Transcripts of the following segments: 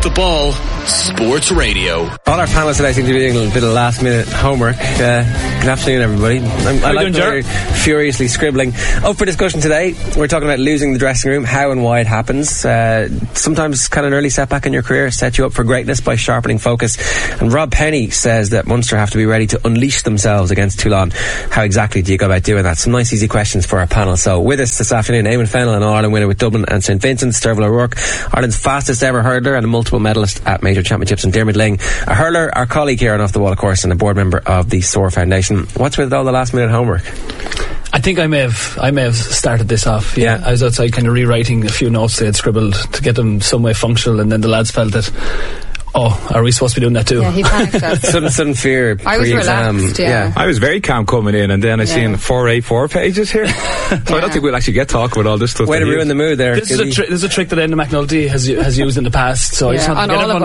the Ball Sports Radio. All our panelists today seem to be doing a bit of last minute homework. Good afternoon, everybody. I like that you're furiously scribbling. Up for discussion today, we're talking about losing the dressing room, how and why it happens. Sometimes kind of an early setback in your career set you up for greatness by sharpening focus. And Rob Penny says that Munster have to be ready to unleash themselves against Toulon. How exactly do you go about doing that? Some nice easy questions for our panel. So with us this afternoon, Eamon Fennell, an All-Ireland winner with Dublin and St Vincent's, Derval O'Rourke, Ireland's fastest ever hurler and a multiple medalist at major championships, and Dermot Ling, a hurler, our colleague here on Off the Wall, of course, and a board member of the SOAR Foundation. What's with all the last minute homework? I think I may have started this off. Yeah. I was outside kind of rewriting a few notes they had scribbled to get them some way functional, and then the lads felt that, are we supposed to be doing that too? Yeah, he panicked us. sudden fear. I was relaxed, yeah. I was very calm coming in, and then I seen 4 A4 pages here. So I don't think we'll actually get talking about all this stuff. Way to ruin the mood there. This is a trick that Enda McNulty has used in the past. So I just want to get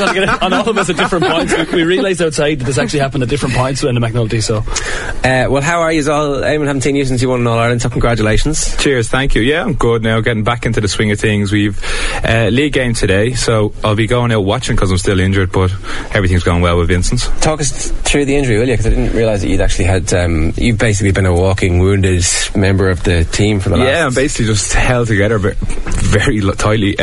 on all of us at different points. We realised outside that this actually happened at different points with Enda McNulty. So, well, how are you all? Eamon, haven't seen you since you won in All Ireland, so congratulations. Cheers, thank you. Yeah, I'm good now, getting back into the swing of things. We've league game today, so I'll be going out watching because I'm still injured, but everything's going well with Vincent. Talk us through the injury, will you? Because I didn't realise that you'd actually had you've basically been a walking wounded member of the team for the last... Yeah, I'm basically just held together very tightly.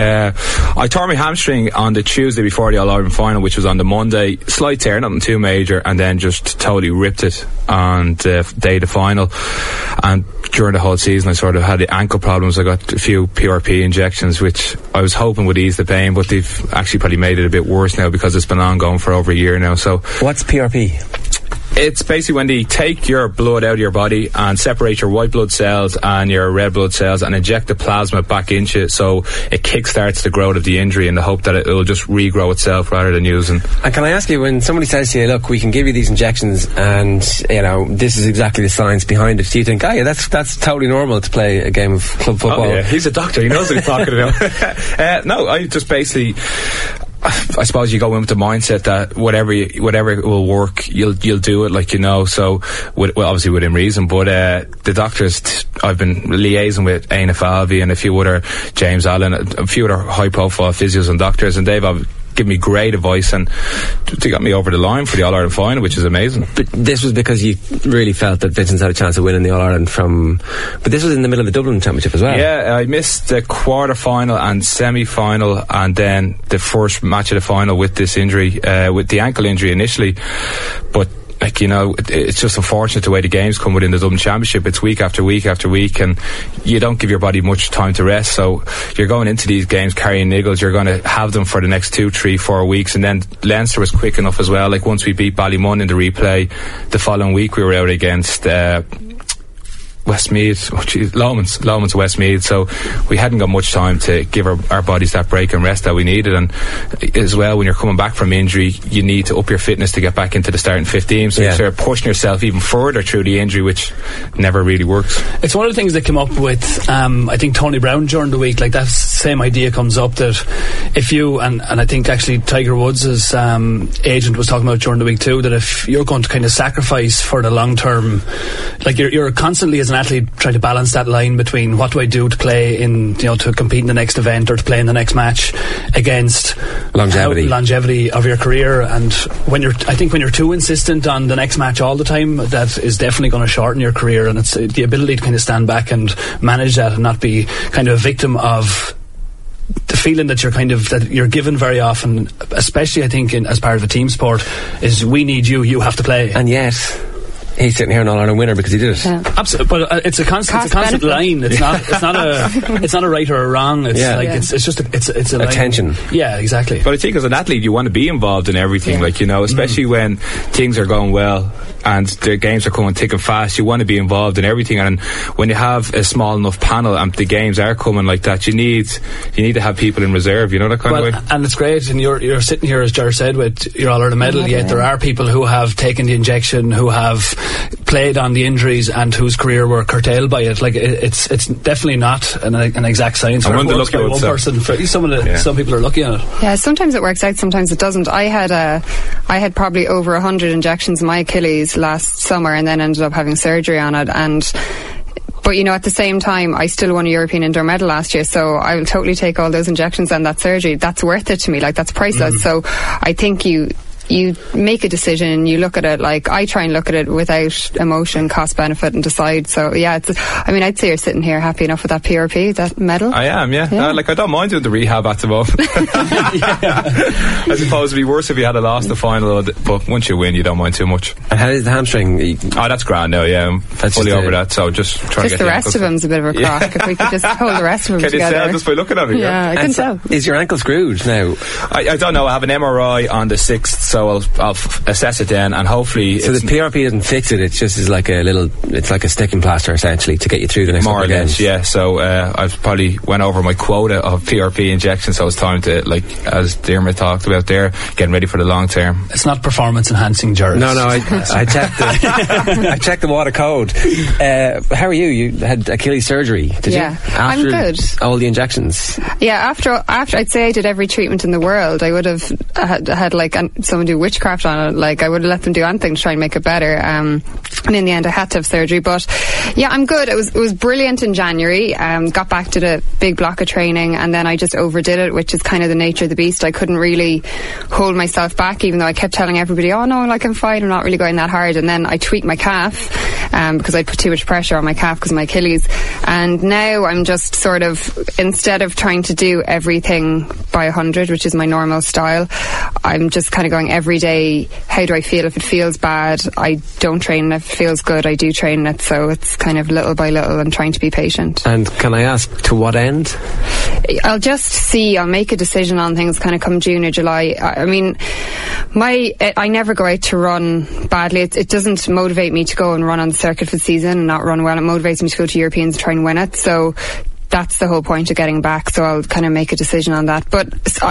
I tore my hamstring on the Tuesday before the All-Ireland final, which was on the Monday. Slight tear, nothing too major, and then just totally ripped it on the day of the final. And during the whole season I sort of had the ankle problems. I got a few PRP injections, which I was hoping would ease the pain, but they've actually probably made it a bit worse now because it's been ongoing for over a year now. So what's PRP? It's basically when they take your blood out of your body and separate your white blood cells and your red blood cells and inject the plasma back into it, so it kickstarts the growth of the injury in the hope that it will just regrow itself rather than using. And can I ask you, when somebody says to you, look, we can give you these injections and, you know, this is exactly the science behind it, do you think, that's totally normal to play a game of club football? Oh yeah, he's a doctor, he knows what he's talking about. No, I just basically... I suppose you go in with the mindset that whatever will work, you'll do it, like, you know. So, obviously within reason. But the doctors, I've been liaising with Aina Falvey and a few other, James Allen, a few other high-profile physios and doctors, and they've given me great advice, and they got me over the line for the All-Ireland final, which is amazing. But this was because you really felt that Vincent had a chance of winning the All-Ireland but this was in the middle of the Dublin Championship as well. Yeah, I missed the quarter-final and semi-final, and then the first match of the final with this injury, with the ankle injury initially. But, like, you know, it's just unfortunate the way the games come within the Dublin Championship. It's week after week after week, and you don't give your body much time to rest. So you're going into these games carrying niggles. You're going to have them for the next 2, 3, 4 weeks. And then Leinster was quick enough as well. Like, once we beat Ballymun in the replay, the following week we were out against Westmeath, Lomans Westmeath, so we hadn't got much time to give our bodies that break and rest that we needed. And as well, when you're coming back from injury, you need to up your fitness to get back into the starting 15, so you start pushing yourself even further through the injury, which never really works. It's one of the things that came up with I think Tony Brown during the week. Like, that same idea comes up, that if you and I think actually Tiger Woods' agent was talking about during the week too, that if you're going to kind of sacrifice for the long term, like you're constantly as an athlete trying to balance that line between what do I do to play in, you know, to compete in the next event or to play in the next match, against longevity of your career. And when you're too insistent on the next match all the time, that is definitely going to shorten your career. And it's the ability to kind of stand back and manage that and not be kind of a victim of the feeling that you're given very often, especially I think as part of a team sport, is we need you have to play. And yet he's sitting here an All-Ireland winner because he did it. Yeah. Absolutely, but it's a constant line. It's not a right or a wrong. It's just a line. Attention. Yeah, exactly. But I think as an athlete, you want to be involved in everything, like, you know, especially when things are going well and the games are coming thick and fast. You want to be involved in everything, and when you have a small enough panel and the games are coming like that, you need to have people in reserve, you know, that kind of way. And it's great, and you're sitting here, as Ger said, with your All-Ireland medal, yet there are people who have taken the injection, who have played on the injuries and whose career were curtailed by it. Like, it's definitely not an exact science. Some people are lucky on it. Yeah, sometimes it works out, sometimes it doesn't. I had probably over 100 injections in my Achilles last summer, and then ended up having surgery on it, and But at the same time, I still won a European indoor medal last year, so I will totally take all those injections and that surgery. That's worth it to me. That's priceless. So I think you make a decision and you look at it, I try and look at it without emotion, cost benefit, and decide. So yeah, I'd say you're sitting here happy enough with that PRP, that medal. I am, yeah. I don't mind doing the rehab at the moment. I suppose it'd be worse if you had lost the final, but once you win, you don't mind too much. And how is the hamstring? That's grand now, yeah. I'm fully over that, so just trying to get the rest of him's a bit of a crock. If we could just hold the rest of him together. Can you tell just by looking at it? Yeah, I can tell. Is your ankle screwed now? I don't know. I have an MRI on the 6th, so I'll assess it then, and hopefully. So the PRP doesn't fix it; it just is like it's like a sticking plaster essentially to get you through the next more couple or of games. less, yeah. So I've probably went over my quota of PRP injections, so it's time to, as Dermot talked about there, getting ready for the long term. It's not performance enhancing, Jared. No, I checked I checked the water code. How are you? You had Achilles surgery, did you? Yeah, I'm good. All the injections. Yeah, after I'd say I did every treatment in the world. I would have had someone do witchcraft on it. I would have let them do anything to try and make it better. And in the end, I had to have surgery. But yeah, I'm good. It was brilliant in January. Got back to the big block of training, and then I just overdid it, which is kind of the nature of the beast. I couldn't really hold myself back, even though I kept telling everybody, "Oh no, I'm fine. I'm not really going that hard." And then I tweaked my calf because I put too much pressure on my calf because of my Achilles. And now I'm just sort of, instead of trying to do everything by 100, which is my normal style, I'm just kind of going every day. How do I feel? If it feels bad, I don't train. If it feels good, I do train it. So it's kind of little by little and trying to be patient. And can I ask, to what end? I'll just see. I'll make a decision on things kind of come June or July. I never go out to run badly. It doesn't motivate me to go and run on the circuit for the season and not run well. It motivates me to go to Europeans and try and win it. So that's the whole point of getting back, so I'll kind of make a decision on that. But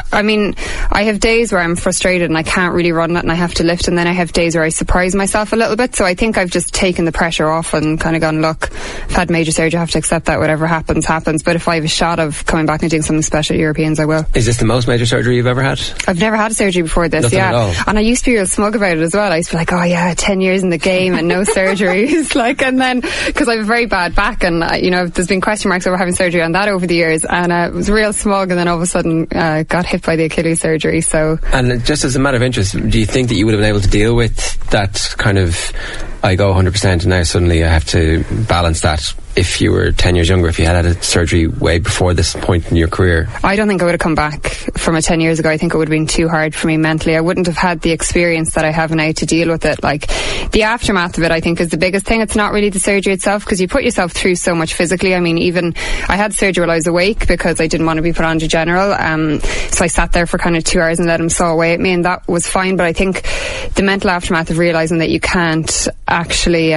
I have days where I'm frustrated and I can't really run it and I have to lift, and then I have days where I surprise myself a little bit. So I think I've just taken the pressure off and kind of gone, look, I've had major surgery, I have to accept that whatever happens. But if I have a shot of coming back and doing something special at Europeans, I will. Is this the most major surgery you've ever had? I've never had a surgery before this. Nothing at all. And I used to be real smug about it as well. I used to be like, oh yeah, 10 years in the game and no surgeries. And then, because I have a very bad back, and there's been question marks over having surgery on that over the years, and it was real smug, and then all of a sudden got hit by the Achilles surgery. So, and just as a matter of interest, do you think that you would have been able to deal with that kind of, I go 100% and now suddenly I have to balance that, if you were 10 years younger, if you had a surgery way before this point in your career? I don't think I would have come back from it 10 years ago. I think it would have been too hard for me mentally. I wouldn't have had the experience that I have now to deal with it. The aftermath of it, I think, is the biggest thing. It's not really the surgery itself, because you put yourself through so much physically. Even I had surgery while I was awake because I didn't want to be put on to general. So I sat there for kind of 2 hours and let him saw away at me, and that was fine. But I think the mental aftermath of realising that you can't actually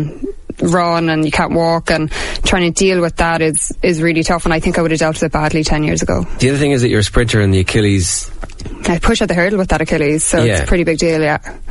run and you can't walk, and trying to deal with that is really tough, and I think I would have dealt with it badly 10 years ago. The other thing is that you're a sprinter, and the Achilles, I push at the hurdle with that Achilles, so it's a pretty big deal.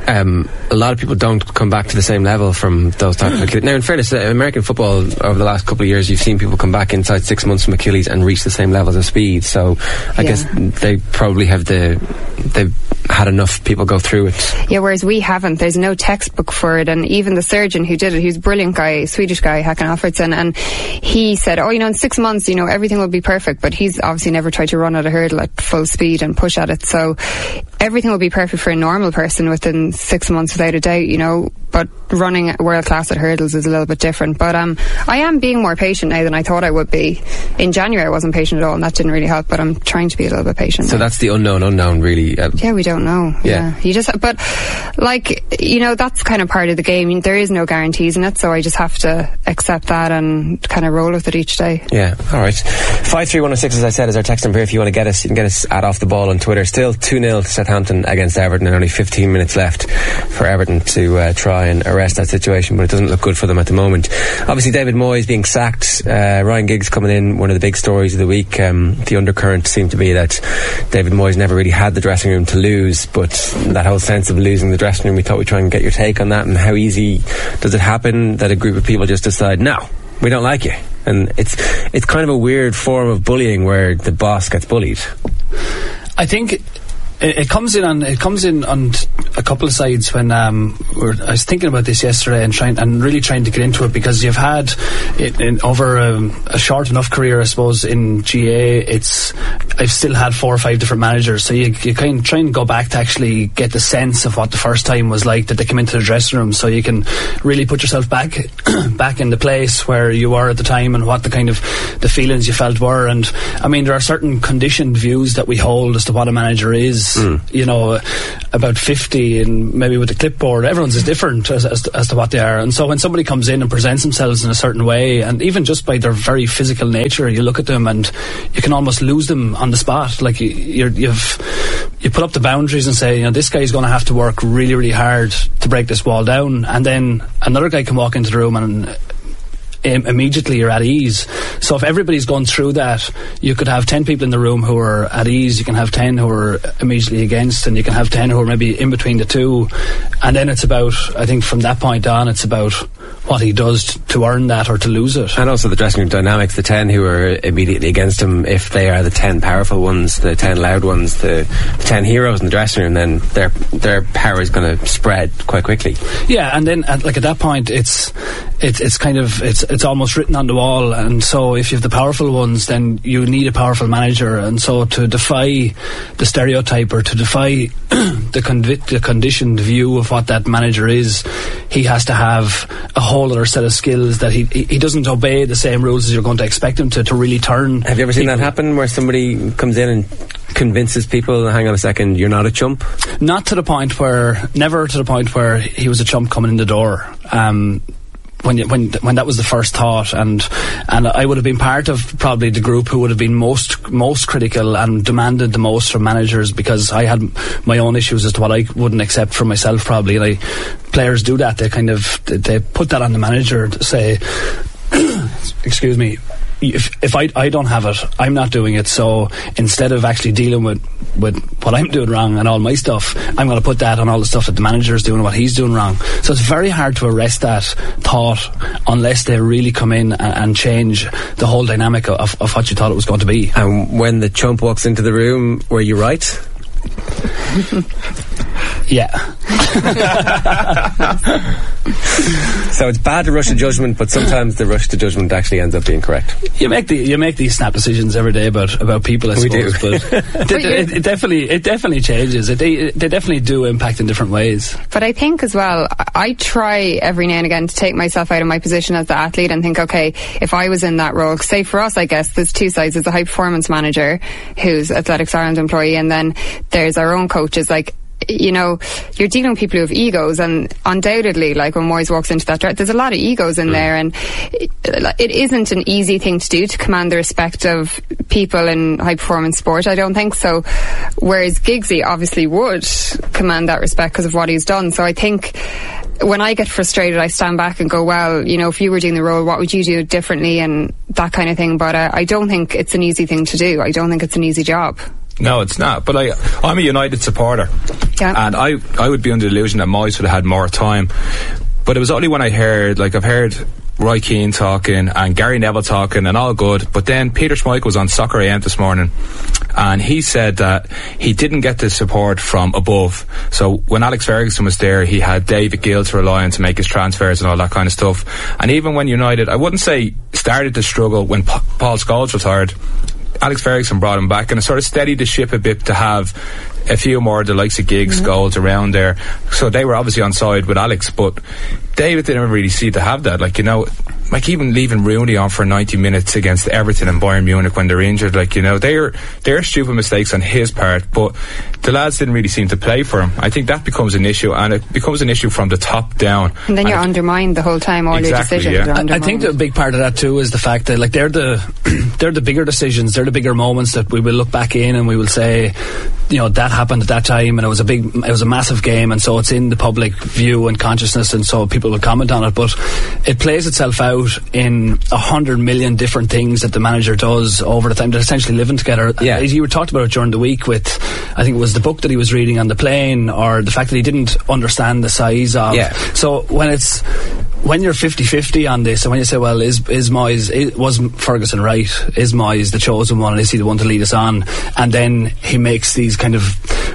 A lot of people don't come back to the same level from those types of Achilles. Now, in fairness, American football over the last couple of years, you've seen people come back inside 6 months from Achilles and reach the same levels of speed, so I guess they probably they've had enough people go through it. Yeah, whereas we haven't. There's no textbook for it, and even the surgeon who did it, he's a brilliant guy, Swedish guy, Håkan Alfredsson, and he said, in 6 months, everything will be perfect, but he's obviously never tried to run at a hurdle at full speed and push at it, so everything will be perfect for a normal person within 6 months without a doubt, but running world class at hurdles is a little bit different. But I am being more patient now than I thought I would be. In January I wasn't patient at all, and that didn't really help, but I'm trying to be a little bit patient so now. That's the unknown really. Yeah, we don't know. Yeah. You just, but that's kind of part of the game. There is no guarantees in it, so I just have to accept that and kind of roll with it each day. Yeah, alright. 53106, as I said, is our text number here. If you want to get us, you can get us at Off the Ball on Twitter. Still 2-0 to Southampton against Everton, and only 15 minutes left for Everton to try and arrest that situation, but it doesn't look good for them at the moment. Obviously David Moyes being sacked, Ryan Giggs coming in, one of the big stories of the week. The undercurrent seemed to be that David Moyes never really had the dressing room to lose, but that whole sense of losing the dressing room, we thought we'd try and get your take on that, and how easy does it happen that a group of people just decide, no, we don't like you? And it's kind of a weird form of bullying where the boss gets bullied. I think It comes in on a couple of sides. When I was thinking about this yesterday and really trying to get into it, because you've had over a short enough career, I suppose, in GA. I've still had 4 or 5 different managers, so you kind of try and go back to actually get the sense of what the first time was like that they come into the dressing room, so you can really put yourself back in the place where you were at the time and what the kind of the feelings you felt were. And I mean, there are certain conditioned views that we hold as to what a manager is. You know, about 50, and maybe with the clipboard, everyone's is different as to what they are. And so when somebody comes in and presents themselves in a certain way, and even just by their very physical nature, you look at them and you can almost lose them on the spot. Like you put up the boundaries and say, you know, this guy's going to have to work really, really hard to break this wall down, and then another guy can walk into the room and immediately you're at ease. So if everybody's gone through that, you could have 10 people in the room who are at ease, you can have 10 who are immediately against, and you can have 10 who are maybe in between the two. And then it's about, I think from that point on, it's about what he does to earn that or to lose it. And also the dressing room dynamics, the 10 who are immediately against him, if they are the 10 powerful ones, the 10 loud ones, the 10 heroes in the dressing room, then their power is going to spread quite quickly. Yeah, and then at that point it's kind of it's almost written on the wall. And so if you have the powerful ones, then you need a powerful manager. And so to defy the stereotype, or to defy the conditioned view of what that manager is, he has to have a whole other set of skills that he doesn't obey the same rules as you're going to expect him to really turn. Have you ever seen that happen, where somebody comes in and convinces people, hang on a second, you're not a chump? Never to the point where he was a chump coming in the door. When that was the first thought, and I would have been part of probably the group who would have been most critical and demanded the most from managers, because I had my own issues as to what I wouldn't accept from myself probably. And players do that, they put that on the manager to say excuse me, if I don't have it, I'm not doing it. So instead of actually dealing with what I'm doing wrong and all my stuff, I'm going to put that on all the stuff that the manager is doing, what he's doing wrong. So it's very hard to arrest that thought unless they really come in and change the whole dynamic of what you thought it was going to be. And when the chump walks into the room, were you right? Yeah. So it's bad to rush to judgment, but sometimes the rush to judgment actually ends up being correct. You make these snap decisions every day about people, I suppose. We do. But it definitely changes. They definitely do impact in different ways. But I think as well, I try every now and again to take myself out of my position as the athlete and think, okay, if I was in that role, say for us, I guess there's two sides. There's a high performance manager who's Athletics Ireland employee, and then there's our own coaches. Like, you know, you're dealing with people who have egos, and undoubtedly, like when Moyes walks into that dress, there's a lot of egos in there, and it isn't an easy thing to do, to command the respect of people in high performance sport. I don't think so. Whereas Giggsy obviously would command that respect because of what he's done. So I think when I get frustrated, I stand back and go, well, you know, if you were doing the role, what would you do differently, and that kind of thing. But I don't think it's an easy thing to do. I don't think it's an easy job. No, it's not. But I'm a United supporter, and I would be under the illusion that Moyes would have had more time. But it was only when I heard, like, I've heard Roy Keane talking and Gary Neville talking and all good, but then Peter Schmeichel was on Soccer AM this morning, and he said that he didn't get the support from above. So when Alex Ferguson was there, he had David Gill to rely on to make his transfers and all that kind of stuff. And even when United, I wouldn't say started to struggle when Paul Scholes retired, Alex Ferguson brought him back, and it sort of steadied the ship a bit to have a few more of the likes of Giggs, Scholes around there. So they were obviously on side with Alex, but David didn't really seem to have that. Like, you know, like even leaving Rooney on for 90 minutes against Everton and Bayern Munich when they're injured, like, you know, they're stupid mistakes on his part, but the lads didn't really seem to play for him. I think that becomes an issue, and it becomes an issue from the top down. And then you're undermined the whole time, all your decisions are undermined. I think a big part of that too is the fact that, like, they're the bigger decisions, they're the bigger moments that we will look back in and we will say, you know, that happened at that time, and it was a massive game, and so it's in the public view and consciousness, and so people will comment on it, but it plays itself out in 100 million different things that the manager does over the time. They're essentially living together. Yeah. You were talked about it during the week with, I think it was the book that he was reading on the plane, or the fact that he didn't understand the size of. Yeah. So when you're 50-50 on this, and when you say, well, is Moyes, was Ferguson right? Is Moyes the chosen one, and is he the one to lead us on? And then he makes these kind of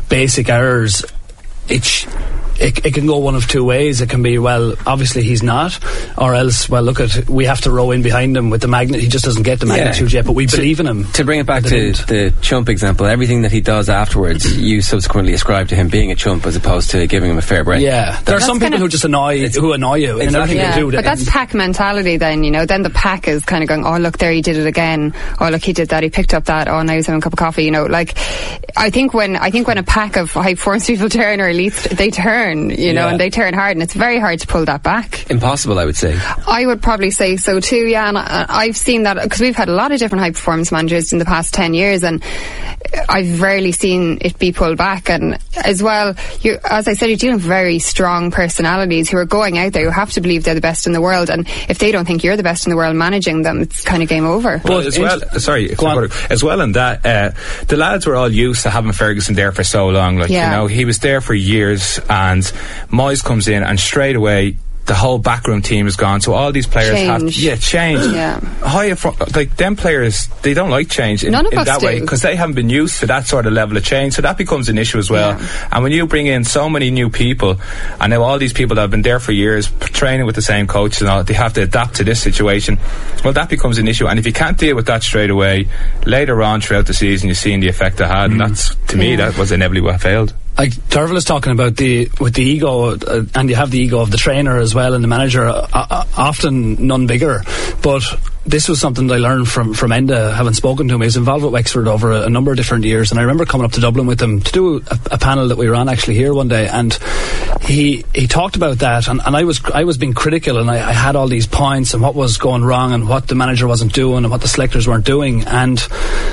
basic errors, it can go one of two ways. It can be, well, obviously he's not, or else, well, look at, we have to row in behind him with the magnet. He just doesn't get the magnitude yet, but we believe in him. To bring it back to the chump example, everything that he does afterwards, you subsequently ascribe to him being a chump as opposed to giving him a fair break. Yeah, there are some people who just annoy you in everything they do. But that's pack mentality then, you know. Then the pack is kind of going, oh, look, there he did it again. Oh, look, he did that. He picked up that. Oh, now he's having a cup of coffee, you know. Like, I think when a pack of high performance people turn, or at least they turn, you know, and they turn hard, and it's very hard to pull that back. Impossible, I would say. I would probably say so too, yeah. And I've seen that because we've had a lot of different high performance managers in the past 10 years, and I've rarely seen it be pulled back. And as well, as I said, you're dealing with very strong personalities who are going out there who have to believe they're the best in the world, and if they don't think you're the best in the world managing them, it's kind of game over. Well, as well in that, the lads were all used to having Ferguson there for so long. Like, you know, he was there for years, and Moyes comes in, and straight away the whole backroom team is gone, so all these players change. Like, them players, they don't like change in that way, because they haven't been used to that sort of level of change, so that becomes an issue as well. And when you bring in so many new people, and now all these people that have been there for years training with the same coach and all, they have to adapt to this situation, well, that becomes an issue. And if you can't deal with that straight away, later on throughout the season you're seeing the effect it had, and that's, to me, that was inevitably what failed. Like Derval is talking about with the ego, and you have the ego of the trainer as well and the manager, often none bigger. But this was something that I learned from Enda, having spoken to him. He was involved with Wexford over a number of different years, and I remember coming up to Dublin with him to do a panel that we ran actually here one day, and he talked about that, and I was being critical, and I had all these points and what was going wrong and what the manager wasn't doing and what the selectors weren't doing, and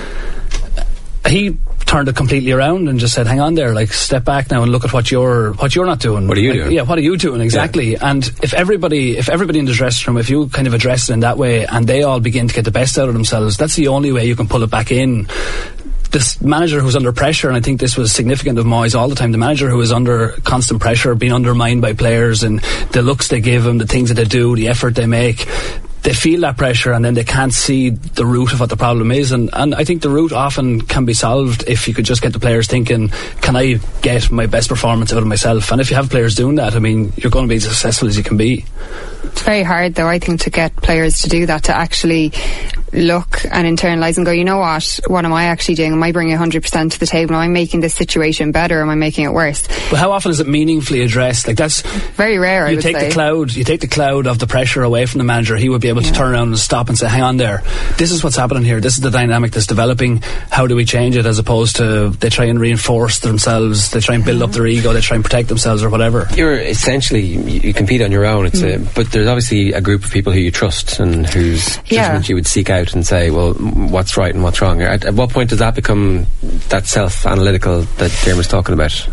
he turned it completely around and just said, hang on there, like, step back now and look at what you're not doing. What are you doing? Yeah, what are you doing exactly? Yeah. And if everybody in the dressing room, if you kind of address it in that way and they all begin to get the best out of themselves, that's the only way you can pull it back in. This manager who's under pressure, and I think this was significant of Moyes all the time, the manager who is under constant pressure, being undermined by players and the looks they give him, the things that they do, the effort they make, they feel that pressure and then they can't see the root of what the problem is, and I think the root often can be solved if you could just get the players thinking, can I get my best performance out of myself? And if you have players doing that, I mean, you're going to be as successful as you can be. It's very hard though, I think, to get players to do that, to actually look and internalise and go, you know what am I actually doing? Am I bringing 100% to the table? Am I making this situation better, or am I making it worse? But how often is it meaningfully addressed? Like, that's very rare. You take the cloud of the pressure away from the manager. He would be able to turn around and stop and say, hang on there, this is what's happening here, this is the dynamic that's developing, how do we change it? As opposed to they try and reinforce themselves, they try and build up their ego, they try and protect themselves or whatever. You're essentially, you compete on your own. But there's obviously a group of people who you trust and whose judgment you would seek out and say, well, what's right and what's wrong. At what point does that become that self-analytical that Jane was talking about?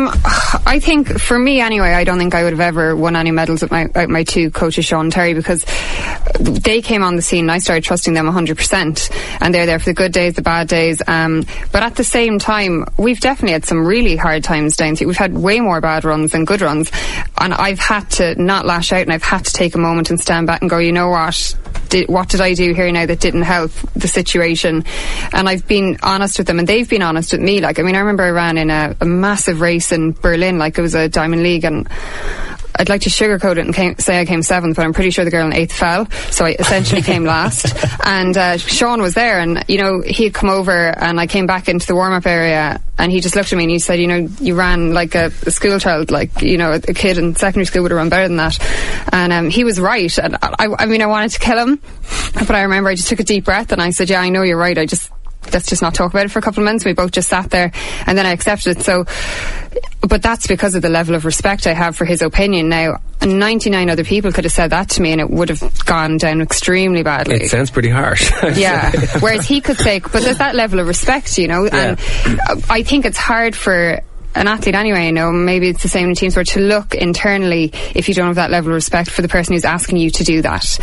I think, for me anyway, I don't think I would have ever won any medals with my two coaches, Sean and Terry, because they came on the scene and I started trusting them 100%, and they're there for the good days, the bad days, but at the same time we've definitely had some really hard times down through. We've had way more bad runs than good runs, and I've had to not lash out, and I've had to take a moment and stand back and go, you know what did I do here now that didn't help the situation? And I've been honest with them, and they've been honest with me. Like, I mean, I remember I ran in a massive race in Berlin, like it was a Diamond League, and I'd like to sugarcoat it and say I came 7th, but I'm pretty sure the girl in 8th fell, so I essentially came last. And Sean was there, and you know, he had come over, and I came back into the warm-up area, and he just looked at me and he said, you know, you ran like a school child, like, you know, a kid in secondary school would have run better than that. And he was right, and I mean, I wanted to kill him, but I remember I just took a deep breath and I said, yeah, I know you're right, let's just not talk about it for a couple of minutes. We both just sat there, and then I accepted it. So, but that's because of the level of respect I have for his opinion. Now, 99 other people could have said that to me and it would have gone down extremely badly. It sounds pretty harsh. Yeah. Whereas he could say, but there's that level of respect, you know, and I think it's hard for an athlete anyway, you know, maybe it's the same in team sport, to look internally if you don't have that level of respect for the person who's asking you to do that.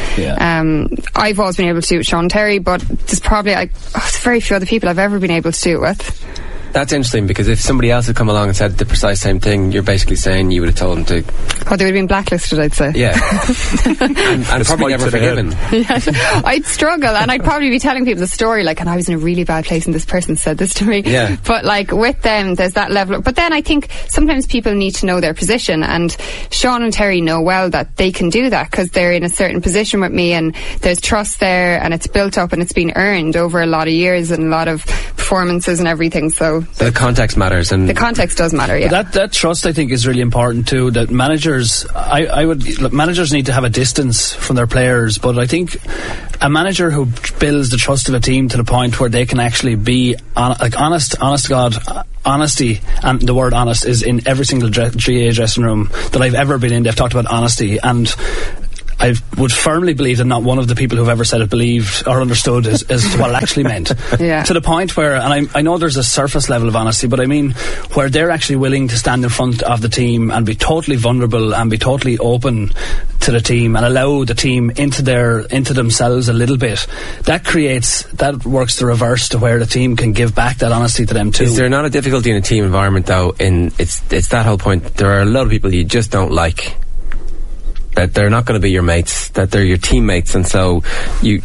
I've always been able to do it with Sean Terry, but there's probably there's very few other people I've ever been able to do it with. That's interesting, because if somebody else had come along and said the precise same thing, you're basically saying you would have told them to... Oh, they would have been blacklisted, I'd say. Yeah. and probably never forgiven. Yeah, I'd struggle, and I'd probably be telling people the story, like, and I was in a really bad place and this person said this to me. Yeah. But like with them, there's that level. But then I think sometimes people need to know their position, and Sean and Terry know well that they can do that because they're in a certain position with me, and there's trust there, and it's built up and it's been earned over a lot of years and a lot of performances and everything. So the context matters, and the context does matter. Yeah, but that trust, I think, is really important too. That managers, managers need to have a distance from their players, but I think a manager who builds the trust of a team to the point where they can actually be honest to God. Honesty, and the word honest is in every single GAA dressing room that I've ever been in. They've talked about honesty, and I would firmly believe that not one of the people who've ever said it believed or understood as to what it actually meant. Yeah. To the point where, and I know there's a surface level of honesty, but I mean where they're actually willing to stand in front of the team and be totally vulnerable and be totally open to the team and allow the team into themselves a little bit. That works the reverse to where the team can give back that honesty to them too. Is there not a difficulty in a team environment though? It's that whole point. There are a lot of people you just don't like, that they're not going to be your mates, that they're your teammates, and so you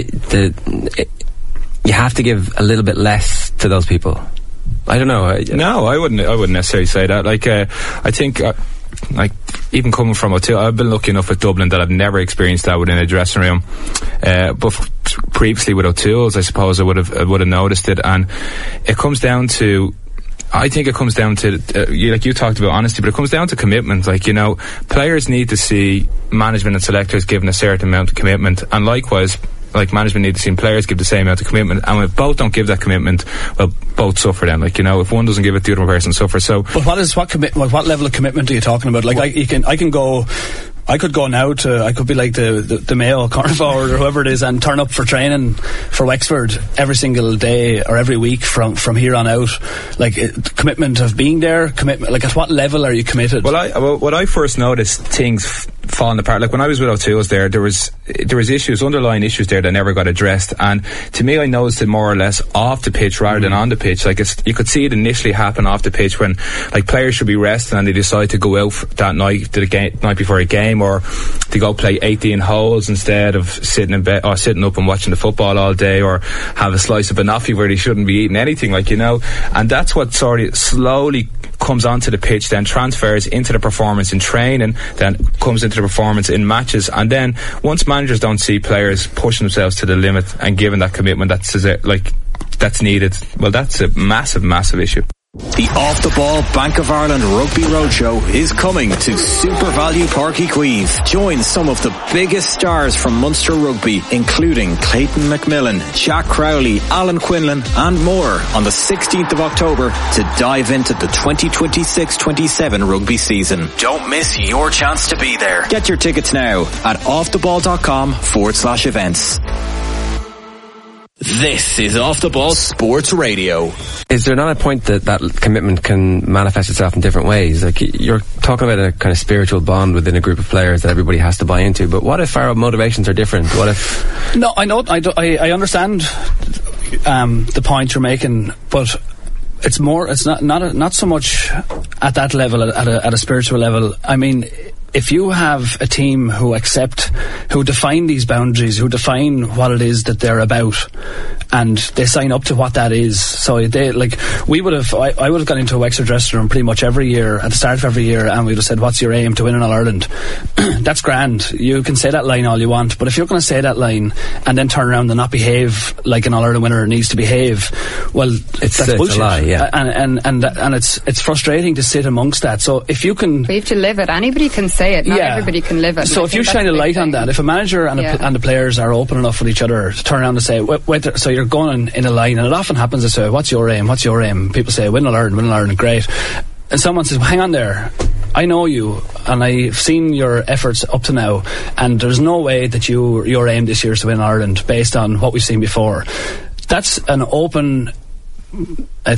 have to give a little bit less to those people. I don't know. No, I wouldn't necessarily say that. Like, I think, like, even coming from O'Toole, I've been lucky enough with Dublin that I've never experienced that within a dressing room. But previously with O'Toole's, I suppose I would have noticed it, and it comes down to. I think it comes down to, like you talked about honesty, but it comes down to commitment. Like, you know, players need to see management and selectors giving a certain amount of commitment, and likewise, like, management need to see players give the same amount of commitment, and if both don't give that commitment, well, both suffer then. Like, you know, if one doesn't give it, the other person suffers. So, but what level of commitment are you talking about? Like, I could go now I could be like the Mayo corner forward or whoever it is and turn up for training for Wexford every single day or every week from here on out. Like, commitment of being there, commitment, like, at what level are you committed? Well, when I first noticed things falling apart, like when I was with O'Toole's there was issues, underlying issues there that never got addressed, and to me I noticed it more or less off the pitch rather than on the pitch. Like, you could see it initially happen off the pitch when, like, players should be resting and they decide to go out that night before a game, or to go play 18 holes instead of sitting in bed or sitting up and watching the football all day, or have a slice of banoffee where they shouldn't be eating anything, like, you know. And that's what sort of slowly comes onto the pitch, then transfers into the performance in training, then comes into the performance in matches. And then once managers don't see players pushing themselves to the limit and giving that commitment that's needed, well, that's a massive issue. The Off the Ball Bank of Ireland Rugby Roadshow is coming to Super Value Park Queeve. Join some of the biggest stars from Munster Rugby, including Clayton McMillan, Jack Crowley, Alan Quinlan and more on the 16th of October to dive into the 2026-27 rugby season. Don't miss your chance to be there. Get your tickets now at offtheball.com/events. This is Off the Ball Sports Radio. Is there not a point that commitment can manifest itself in different ways? Like, you're talking about a kind of spiritual bond within a group of players that everybody has to buy into, but what if our motivations are different? What if... No, I know, I understand the point you're making, but it's not so much at that level, at a spiritual level. I mean, if you have a team who define these boundaries, who define what it is that they're about, and they sign up to what that is, so they, like, I would have gone into a Wexford dressing room pretty much every year, at the start of every year, and we would have said, what's your aim to win in All-Ireland? That's grand. You can say that line all you want, but if you're going to say that line and then turn around and not behave like an All-Ireland winner needs to behave, well, that's bullshit. A lie, yeah. And it's frustrating to sit amongst that. So if you can... We have to live it. Anybody can say it, not everybody can live it. So if you shine a light on that, if a manager and the players are open enough with each other to turn around and say, wait, so you're going in a line, and it often happens to say, what's your aim? People say, win All-Ireland, great. And someone says, well, hang on there, I know you and I've seen your efforts up to now, and there's no way that your aim this year is to win Ireland based on what we've seen before. That's an open a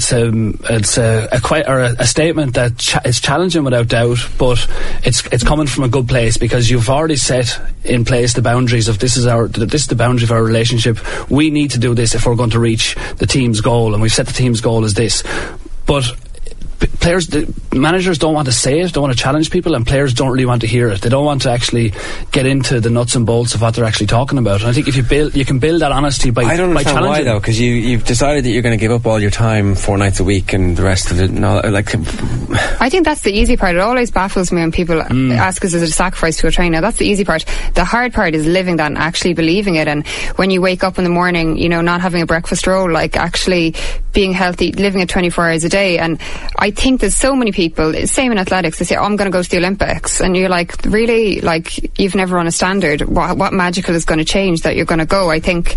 statement that is challenging without doubt, but it's coming from a good place, because you've already set in place the boundaries of this is the boundary of our relationship. We need to do this if we're going to reach the team's goal, and we've set the team's goal as this. But managers don't want to say it, don't want to challenge people, and players don't really want to hear it. They don't want to actually get into the nuts and bolts of what they're actually talking about. And I think if you can build that honesty by challenging. I don't understand why though, because you've decided that you're going to give up all your time 4 nights a week and the rest of it. No, like, I think that's the easy part. It always baffles me when people ask us, is it a sacrifice to a trainer? That's the easy part. The hard part is living that and actually believing it. And when you wake up in the morning, not having a breakfast roll, like actually being healthy, living it 24 hours a day. And I think there's so many people, same in athletics, they say, I'm going to go to the Olympics, and you're like, really? Like, you've never run a standard. What magical is going to change that you're going to go? I think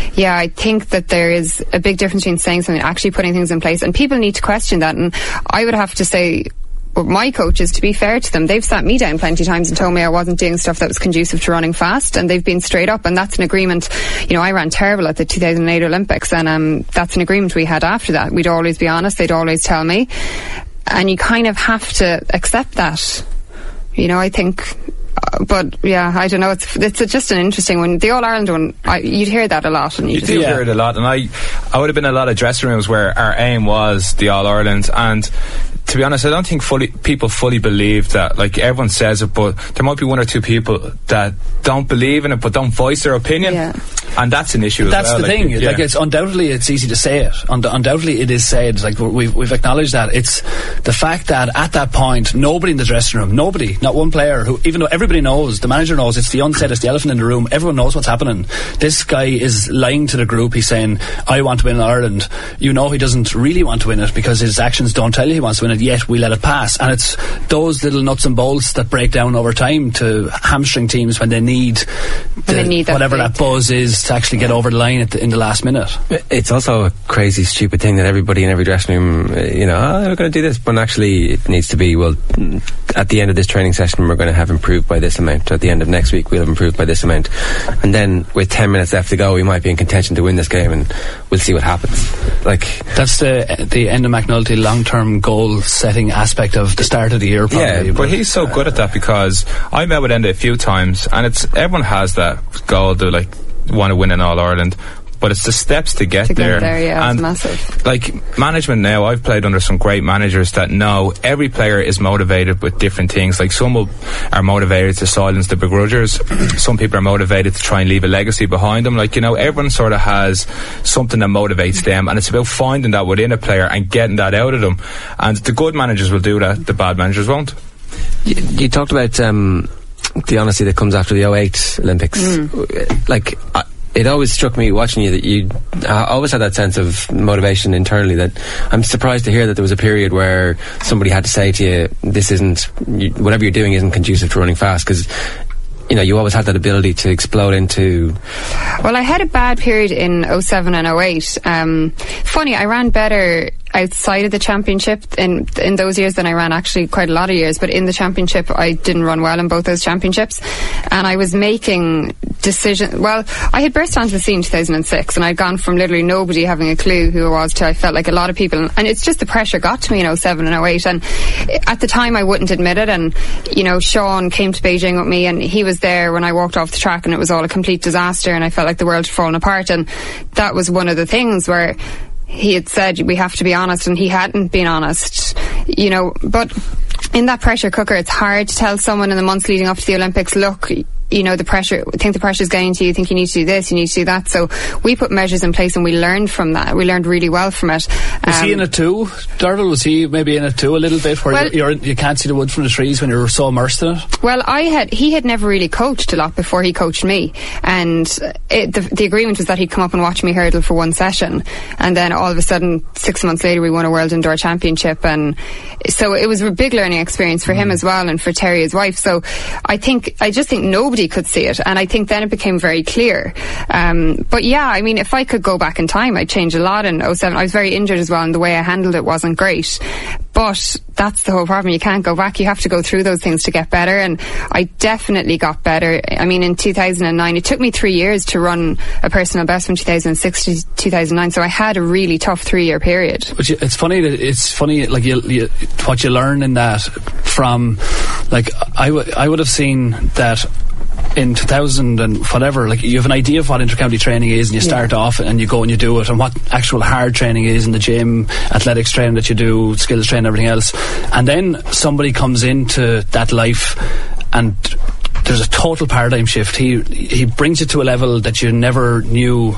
that there is a big difference between saying something and actually putting things in place, and people need to question that. And I would have to say, my coaches, to be fair to them, they've sat me down plenty of times and told me I wasn't doing stuff that was conducive to running fast, and they've been straight up, and that's an agreement. I ran terrible at the 2008 Olympics, and that's an agreement we had after that. We'd always be honest, they'd always tell me, and you kind of have to accept that, I think. But yeah, I don't know, it's just an interesting one. The All-Ireland one, you'd hear that a lot. And you do hear it a lot, and I would have been in a lot of dressing rooms where our aim was the All-Ireland, and to be honest, I don't think people fully believe that. Like, everyone says it, but there might be 1 or 2 people that don't believe in it but don't voice their opinion, and that's an issue. That's as well. The thing. Like, it's undoubtedly, it's easy to say it. Undoubtedly, it is said. Like, we've acknowledged that. It's the fact that at that point, nobody in the dressing room, not one player, who, even though everybody knows, the manager knows, it's the unsaid, it's the elephant in the room. Everyone knows what's happening. This guy is lying to the group. He's saying, I want to win Ireland. He doesn't really want to win it, because his actions don't tell you he wants to win it, yet we let it pass. And it's those little nuts and bolts that break down over time to hamstring teams when they need whatever that buzz is to actually get over the line in the last minute. It's also a crazy, stupid thing that everybody in every dressing room, we're going to do this, but actually it needs to be, well, at the end of this training session we're going to have improved by this amount. At the end of next week we'll have improved by this amount. And then with 10 minutes left to go, we might be in contention to win this game, and we'll see what happens. Like, that's the Enda McNulty long-term goal setting aspect of the start of the year, probably. Yeah, but he's so good at that, because I met with Enda a few times, and everyone has that goal to want to win an All-Ireland, but it's the steps to get there. And it's massive. Like, management now, I've played under some great managers that know every player is motivated with different things. Like, some are motivated to silence the begrudgers, some people are motivated to try and leave a legacy behind them. Like, everyone sort of has something that motivates them, and it's about finding that within a player and getting that out of them. And the good managers will do that, the bad managers won't. You talked about the honesty that comes after the 08 Olympics. It always struck me watching you that you always had that sense of motivation internally. That I'm surprised to hear that there was a period where somebody had to say to you, this isn't, whatever you're doing isn't conducive to running fast, because you always had that ability to explode into... Well, I had a bad period in 07 and 08. Funny, I ran better outside of the championship in those years than I ran actually quite a lot of years, but in the championship I didn't run well in both those championships, and I was making decisions. Well, I had burst onto the scene in 2006, and I'd gone from literally nobody having a clue who I was to I felt like a lot of people, and it's just the pressure got to me in 07 and 08, and at the time I wouldn't admit it. And Sean came to Beijing with me, and he was there when I walked off the track, and it was all a complete disaster, and I felt like the world had fallen apart. And that was one of the things where he had said we have to be honest, and he hadn't been honest, but in that pressure cooker, it's hard to tell someone in the months leading up to the Olympics, look, the pressure, think the pressure's getting to you, think you need to do this, you need to do that. So we put measures in place, and we learned from that. We learned really well from it. Was he in it too, Derval? Was he maybe in it too a little bit, where you can't see the wood from the trees when you're so immersed in it? Well, he had never really coached a lot before he coached me, and the agreement was that he'd come up and watch me hurdle for one session, and then all of a sudden 6 months later we won a World Indoor Championship, and so it was a big learning experience for him as well, and for Terry, his wife. So I just think nobody Nobody could see it, and I think then it became very clear. But yeah, I mean, if I could go back in time, I'd change a lot in 07. I was very injured as well, and the way I handled it wasn't great. But that's the whole problem. You can't go back. You have to go through those things to get better, and I definitely got better. I mean, in 2009, it took me 3 years to run a personal best from 2006 to 2009, so I had a really tough 3-year period. But it's funny like you what you learn in that from, like, I would have seen that in 2000 and whatever, like, you have an idea of what intercounty training is, and you start off and you go and you do it, and what actual hard training is in the gym, athletics training that you do, skills training, everything else. And then somebody comes into that life and there's a total paradigm shift. He brings you to a level that you never knew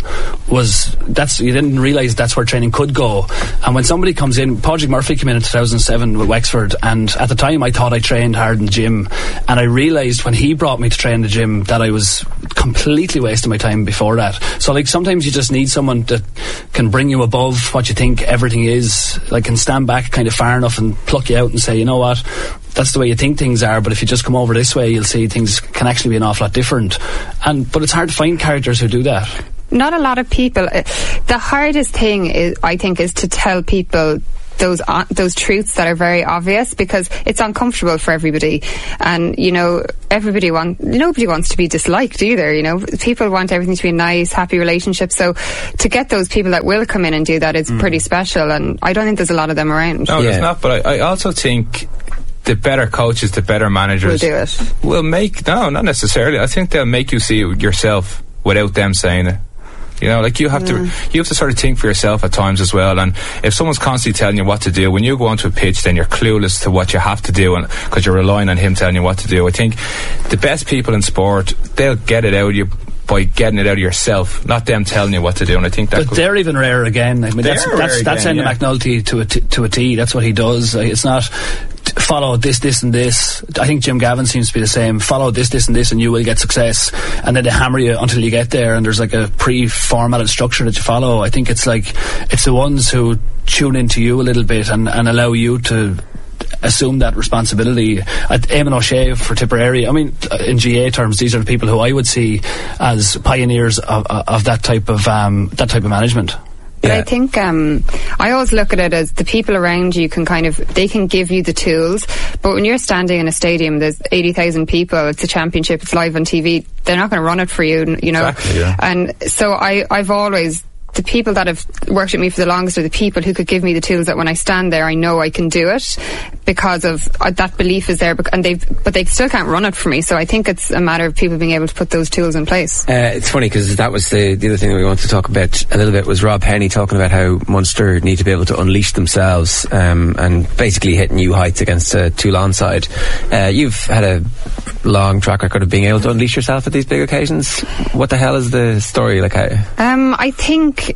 you didn't realise that's where training could go. And when somebody comes in, Padraig Murphy came in 2007 with Wexford, and at the time I thought I trained hard in the gym, and I realised when he brought me to train in the gym that I was completely wasting my time before that. So, like, sometimes you just need someone that can bring you above what you think everything is, like, can stand back kind of far enough and pluck you out and say, you know what, that's the way you think things are, but if you just come over this way, you'll see things can actually be an awful lot different. But it's hard to find characters who do that. Not a lot of people. The hardest thing is, I think, is to tell people those truths that are very obvious, because it's uncomfortable for everybody, and nobody wants to be disliked either. People want everything to be a nice, happy relationship, so to get those people that will come in and do that is pretty special, and I don't think there's a lot of them around. No, there's not, but I also think the better coaches, the better managers will make, no, not necessarily, I think they'll make you see it yourself without them saying it. You have to sort of think for yourself at times as well. And if someone's constantly telling you what to do, when you go onto a pitch, then you're clueless to what you have to do, and because you're relying on him telling you what to do. I think the best people in sport, they'll get it out of you by getting it out of yourself, not them telling you what to do. And I think that. But they're even rare again. I mean, that's Enda McNulty to a T. That's what he does. It's not follow this and this. I think Jim Gavin seems to be the same. Follow this and this, and you will get success. And then they hammer you until you get there, and there's like a pre-formatted structure that you follow. I think it's the ones who tune into you a little bit and allow you to assume that responsibility. Eamon O'Shea for Tipperary, I mean, in GA terms, these are the people who I would see as pioneers of that type of management. But I think I always look at it as the people around you they can give you the tools, but when you're standing in a stadium, there's 80,000 people, it's a championship, it's live on TV, they're not going to run it for you, Exactly, yeah. And so I've always, the people that have worked with me for the longest are the people who could give me the tools that when I stand there I know I can do it, because of that belief is there, but they still can't run it for me. So I think it's a matter of people being able to put those tools in place. It's funny, because that was the other thing that we wanted to talk about a little bit, was Rob Penny talking about how Munster need to be able to unleash themselves and basically hit new heights against a Toulon side. You've had a long track record of being able to unleash yourself at these big occasions. What the hell is the story? Like, how? I think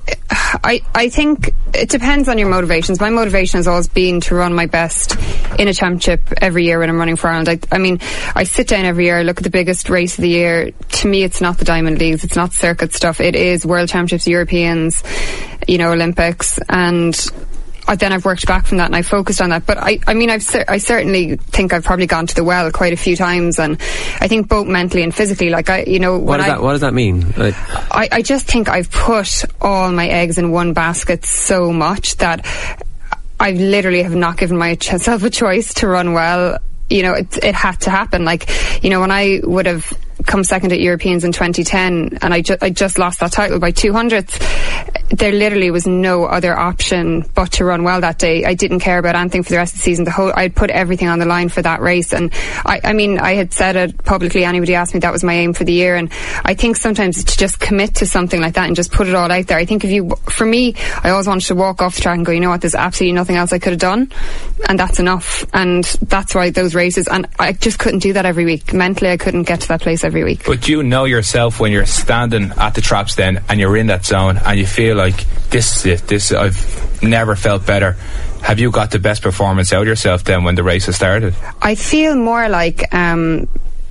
it depends on your motivations. My motivation has always been to run my best in a championship every year when I'm running for Ireland. I mean, I sit down every year, I look at the biggest race of the year. To me, it's not the Diamond Leagues, it's not circuit stuff. It is World Championships, Europeans, Olympics, and then I've worked back from that and I focused on that. But I mean, I certainly think I've probably gone to the well quite a few times, and I think both mentally and physically. What does that mean? I just think I've put all my eggs in one basket so much that I literally have not given myself a choice to run well. It had to happen. When I would have come second at Europeans in 2010 and I just lost that title by 200ths, there literally was no other option but to run well that day. I didn't care about anything for the rest of the season. I'd put everything on the line for that race, and I mean, I had said it publicly. Anybody asked me, that was my aim for the year. And I think sometimes to just commit to something like that and just put it all out there. I think for me, I always wanted to walk off the track and go, you know what, there's absolutely nothing else I could have done, and that's enough. And that's why those races, and I just couldn't do that every week. Mentally, I couldn't get to that place every week. But you know yourself when you're standing at the traps then and you're in that zone and you feel like this is it, I've never felt better. Have you got the best performance out of yourself then when the race has started? I feel more like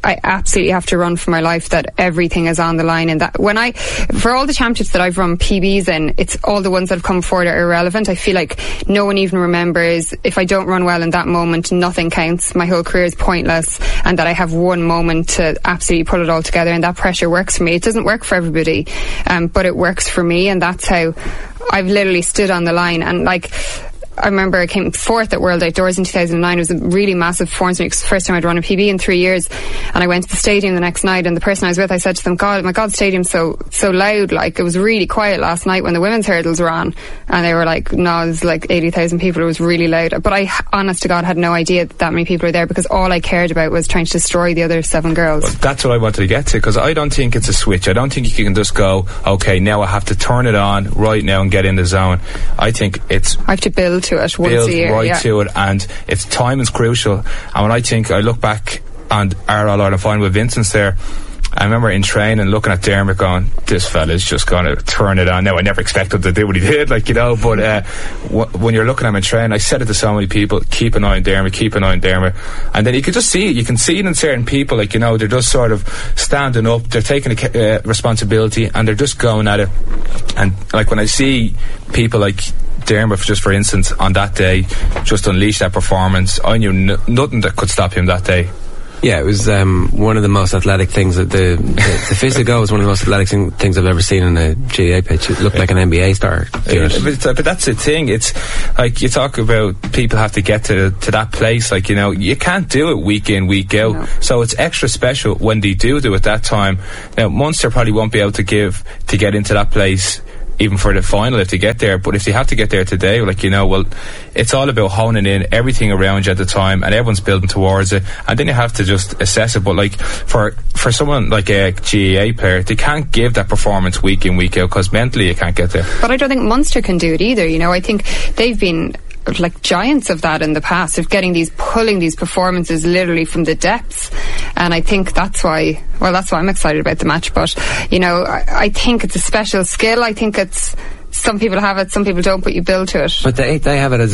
I absolutely have to run for my life, that everything is on the line. And that for all the championships that I've run PBs in, it's all the ones that have come forward are irrelevant. I feel like no one even remembers. If I don't run well in that moment, nothing counts. My whole career is pointless, and that I have one moment to absolutely pull it all together, and that pressure works for me. It doesn't work for everybody, but it works for me, and that's how I've literally stood on the line. And like, I remember I came fourth at World Outdoors in 2009. It was a really massive performance. It was the first time I'd run a PB in 3 years. And I went to the stadium the next night, and the person I was with, I said to them, God, my God, stadium's so loud. Like, it was really quiet last night when the women's hurdles were on. And they were like, no, it was like 80,000 people. It was really loud. But I, honest to God, had no idea that many people were there, because all I cared about was trying to destroy the other 7 girls. Well, that's what I wanted to get to, because I don't think it's a switch. I don't think you can just go, okay, now I have to turn it on right now and get in the zone. I think it's... I have to build to it once a year. To it, and it's time is crucial. And when I look back on our All-Ireland final with Vincent's there, I remember in training looking at Dermot going, this fella's just going to turn it on. Now, I never expected him to do what he did, like, you know, but when you're looking at him in training, I said it to so many people, keep an eye on Dermot, keep an eye on Dermot. And then you can just see it. You can see it in certain people, like, you know, they're just sort of standing up, they're taking responsibility, and they're just going at it. And like, when I see people like Dermot, just for instance, on that day, just unleash that performance, I knew nothing that could stop him that day. Yeah, it was one of the most athletic things. The physical was one of the most athletic things I've ever seen in a GAA pitch. It looked like an NBA star. But that's the thing. It's like, you talk about people have to get to that place. Like, you know, you can't do it week in, week out. No. So it's extra special when they do it that time. Now, Munster probably won't be able to get into that place even for the final if they get there, but if they have to get there today, like, you know, well, it's all about honing in everything around you at the time, and everyone's building towards it, and then you have to just assess it. But like, for someone like a GAA player, they can't give that performance week in, week out, because mentally you can't get there. But I don't think Munster can do it either, you know. I think they've been like giants of that in the past, of pulling these performances literally from the depths. And I think that's why I'm excited about the match. But, you know, I think it's a special skill. I think it's, some people have it, some people don't, but you build to it. But they have it as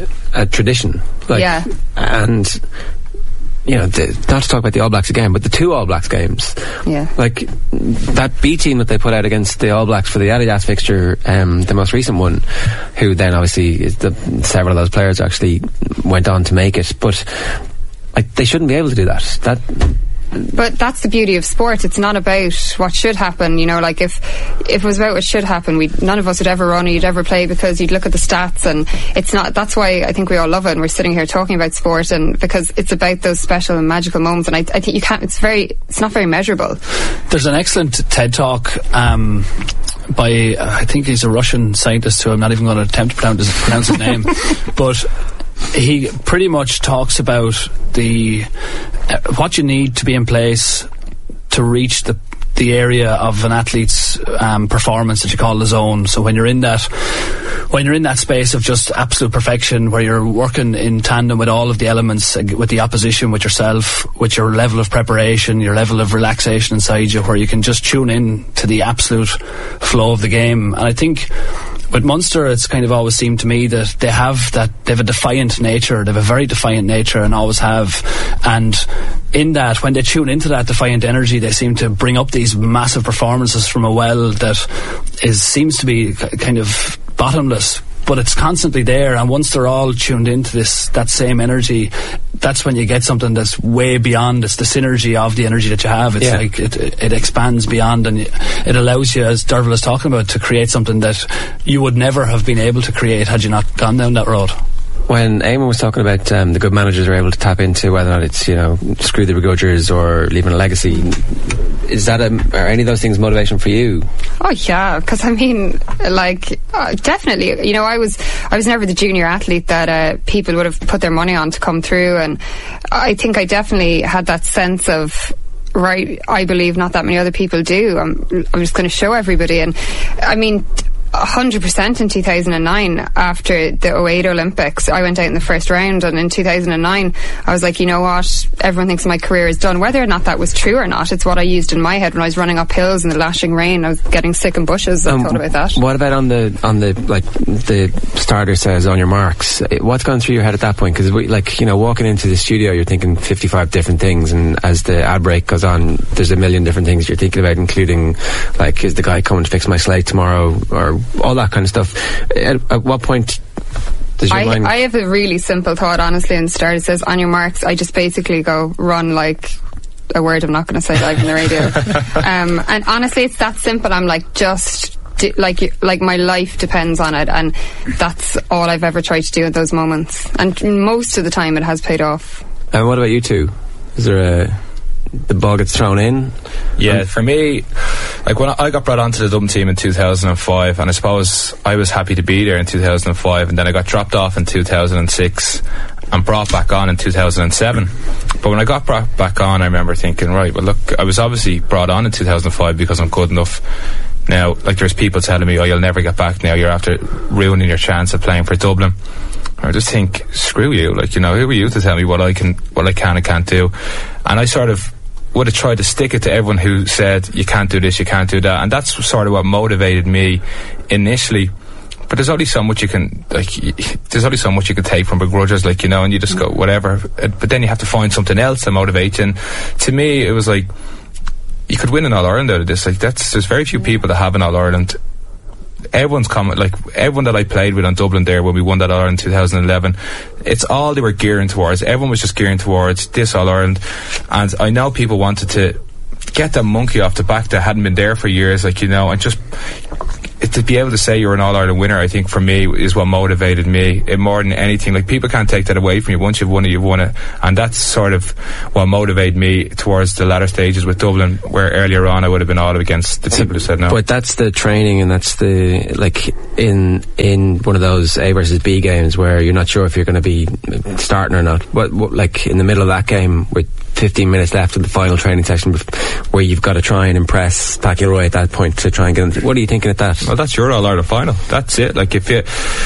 a tradition. Like, yeah. And, you know, not to talk about the All Blacks again, but the 2 All Blacks games. Yeah. Like, that B team that they put out against the All Blacks for the Adidas fixture, the most recent one, who then obviously, several of those players actually went on to make it, but like, they shouldn't be able to do that. But that's the beauty of sport. It's not about what should happen, you know. Like, if it was about what should happen, none of us would ever run or you'd ever play, because you'd look at the stats, and it's not. That's why I think we all love it, and we're sitting here talking about sport, and because it's about those special and magical moments. And I think you can't. It's not very measurable. There's an excellent TED talk by I think he's a Russian scientist who I'm not even going to attempt to pronounce his name, but he pretty much talks about what you need to be in place to reach the area of an athlete's performance that you call the zone. So when you're in that space of just absolute perfection, where you're working in tandem with all of the elements, with the opposition, with yourself, with your level of preparation, your level of relaxation inside you, where you can just tune in to the absolute flow of the game. And I think with Munster, it's kind of always seemed to me that they have a defiant nature. They have a very defiant nature, and always have. And in that, when they tune into that defiant energy, they seem to bring up these massive performances from a well that seems to be kind of bottomless, but it's constantly there. And once they're all tuned into that same energy, that's when you get something that's way beyond. It's the synergy of the energy that you have. It's like it expands beyond, and it allows you, as Derval is talking about, to create something that you would never have been able to create had you not gone down that road. When Eamon was talking about the good managers are able to tap into whether or not it's, you know, screw the begrudgers or leaving a legacy, is that are any of those things motivation for you? Oh yeah, because I mean, like, definitely, you know, I was never the junior athlete that people would have put their money on to come through, and I think I definitely had that sense of, right, I believe not that many other people do. I'm just going to show everybody. And I mean, 100% in 2009 after the 08 Olympics. I went out in the first round, and in 2009 I was like, you know what, everyone thinks my career is done. Whether or not that was true or not, it's what I used in my head when I was running up hills in the lashing rain. I was getting sick in bushes. I thought about that. What about on the like the starter says on your marks? What's gone through your head at that point? Because walking into the studio, you're thinking 55 different things, and as the ad break goes on, there's a million different things you're thinking about, including like, is the guy coming to fix my slate tomorrow, or all that kind of stuff. At what point does your mind... I have a really simple thought, honestly, and start. It says on your marks. I just basically go run, like a word I'm not going to say live on the radio. And honestly, it's that simple. I'm like, just like my life depends on it, and that's all I've ever tried to do at those moments, and most of the time it has paid off. And what about you two? Is there the ball gets thrown in? Yeah, for me, like when I got brought onto the Dublin team in 2005, and I suppose I was happy to be there in 2005, and then I got dropped off in 2006 and brought back on in 2007. But when I got brought back on, I remember thinking, right, well look, I was obviously brought on in 2005 because I'm good enough. Now, like, there's people telling me, oh, you'll never get back now, you're after ruining your chance of playing for Dublin. I just think, screw you, like, who are you to tell me what I can and can't do? And I sort of would have tried to stick it to everyone who said, you can't do this, you can't do that. And that's sort of what motivated me initially. But there's only so much you can, take from begrudgers, and you just go, whatever. But then you have to find something else to motivate you. And to me, it was like, you could win an All-Ireland out of this. There's very few people that have an All-Ireland. Everyone's everyone that I played with on Dublin there when we won that All-Ireland in 2011, it's all they were gearing towards. Everyone was just gearing towards this All-Ireland. And I know people wanted to get that monkey off the back that hadn't been there for years, and just to be able to say you're an All-Ireland winner, I think for me is what motivated me more than anything. Like, people can't take that away from you. Once you've won it, you've won it. And that's sort of what motivated me towards the latter stages with Dublin, where earlier on I would have been all against the people who said no. But that's the training, and that's the, in one of those A versus B games where you're not sure if you're going to be starting or not. What in the middle of that game with 15 minutes left of the final training session, where you've got to try and impress Páirc Uí Reo at that point to try and get him. What are you thinking at that? Well, that's your All-Ireland final. That's it. Like, if you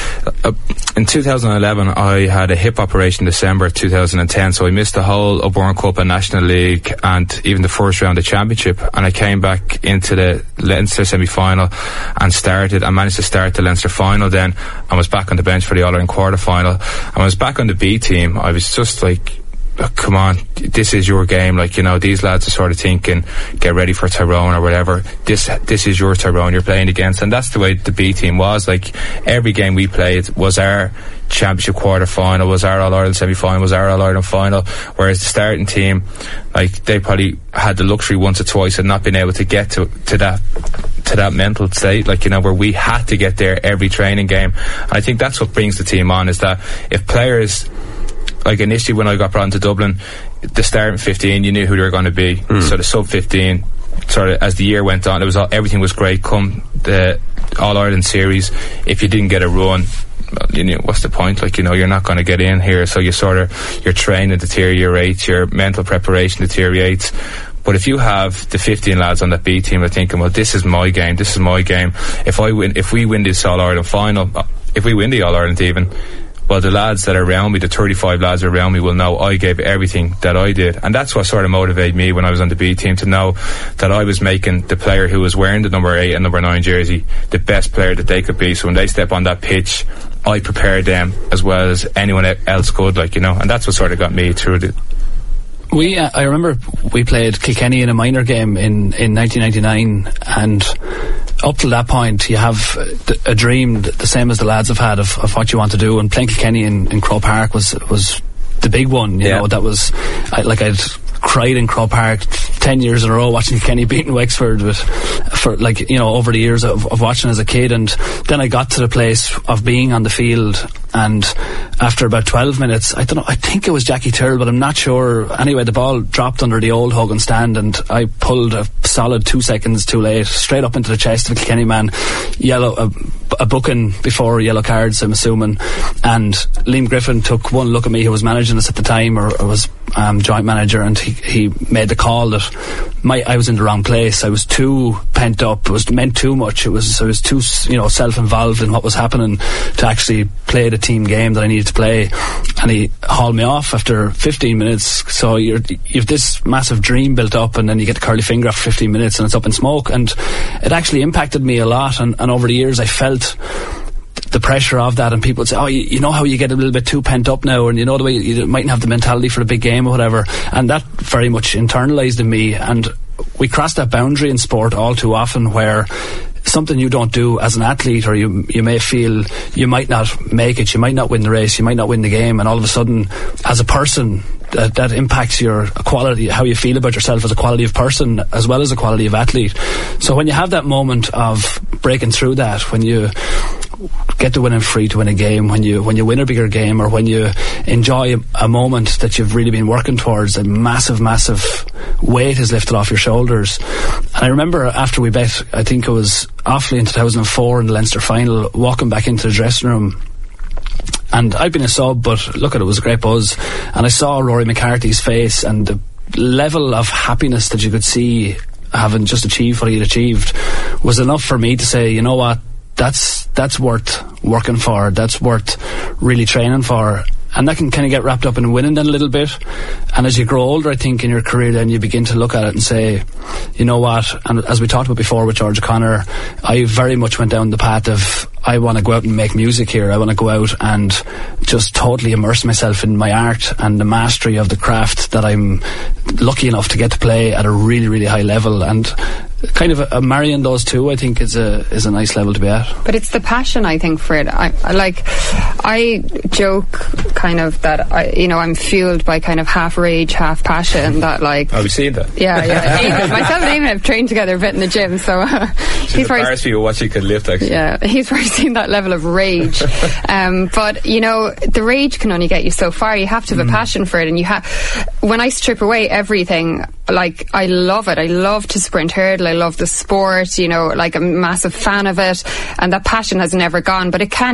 in 2011, I had a hip operation December 2010, so I missed the whole of World Cup and National League and even the first round of Championship. And I came back into the Leinster semi-final and managed to start the Leinster final. Then I was back on the bench for the All-Ireland quarter-final. And when I was back on the B team, I was just like, come on, this is your game. These lads are sort of thinking, get ready for Tyrone or whatever. This is your Tyrone you're playing against. And that's the way the B team was. Like, every game we played was our Championship quarter final, was our All-Ireland semi-final, was our All-Ireland final. Whereas the starting team, they probably had the luxury once or twice of not being able to get to that mental state, where we had to get there every training game. And I think that's what brings the team on, is that if players, initially when I got brought into Dublin, the starting 15, you knew who they were going to be. So the sub 15, sort of as the year went on, everything was great. Come the All-Ireland series, if you didn't get a run, what's the point? You're not going to get in here. So your training deteriorates, your mental preparation deteriorates. But if you have the 15 lads on that B team are thinking, well, this is my game. If we win this All-Ireland final, if we win the All-Ireland even, well, the lads that are around me, the 35 lads around me, will know I gave everything that I did. And that's what sort of motivated me when I was on the B team, to know that I was making the player who was wearing the number 8 and number 9 jersey the best player that they could be. So when they step on that pitch, I prepared them as well as anyone else could, and that's what sort of got me through it. I remember we played Kilkenny in a minor game in 1999, and up till that point you have a dream the same as the lads have had of what you want to do, and playing Kilkenny in Croke Park was the big one. You know, that was I'd cried in Croke Park 10 years in a row watching Kilkenny beating Wexford for over the years of watching as a kid. And then I got to the place of being on the field, and after about 12 minutes, I think it was Jackie Tyrrell, but I'm not sure. Anyway, the ball dropped under the old Hogan stand, and I pulled a solid 2 seconds too late, straight up into the chest of a Kilkenny man, a booking before yellow cards, I'm assuming. And Liam Griffin took one look at me, who was managing us at the time, or was joint manager, and he made the call that I was in the wrong place. I was too pent up. It meant too much. I was too, self-involved in what was happening to actually play the team game that I needed to play. And he hauled me off after 15 minutes. So you've this massive dream built up, and then you get the curly finger after 15 minutes and it's up in smoke. And it actually impacted me a lot. And over the years I felt the pressure of that, and people would say, oh, you know how you get a little bit too pent up now, and you know the way you mightn't have the mentality for the big game or whatever. And that very much internalized in me, and we cross that boundary in sport all too often, where something you don't do as an athlete, or you may feel you might not make it, you might not win the race, you might not win the game, and all of a sudden as a person that impacts your quality, how you feel about yourself as a quality of person as well as a quality of athlete. So when you have that moment of breaking through that, when you get the winning free to win a game, when you win a bigger game, or when you enjoy a moment that you've really been working towards, a massive weight is lifted off your shoulders. And I remember after we bet, I think it was Offaly in 2004 in the Leinster final, walking back into the dressing room, and I'd been a sub, but look, it was a great buzz, and I saw Rory McCarthy's face, and the level of happiness that you could see having just achieved what he'd achieved was enough for me to say, you know what, that's worth working for, that's worth really training for. And that can kind of get wrapped up in winning then a little bit. And as you grow older, I think, in your career, then you begin to look at it and say, you know what, and as we talked about before with George O'Connor, I very much went down the path of, I want to go out and make music here. I want to go out and just totally immerse myself in my art and the mastery of the craft that I'm lucky enough to get to play at a really, really high level. And kind of marrying those two, I think, is a nice level to be at. But it's the passion, I think, for it. I joke kind of that I'm fueled by kind of half rage, half passion. That I've seen that. Yeah. Myself and Eamon have trained together a bit in the gym, so he's embarrassed for you what you could lift. Actually, yeah, he's probably seen that level of rage. But the rage can only get you so far. You have to have a passion for it, and when I strip away everything, I love it. I love to sprint hurdle. I love the sport. I'm a massive fan of it, and that passion has never gone. But it can